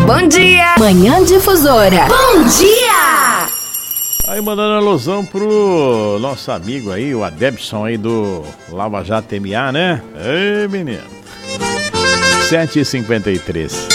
Bom dia! Manhã Difusora. Bom dia! Aí mandando alusão pro nosso amigo aí, o Adebson aí do Lava Jato MA, né? Ei, menino. 7h53.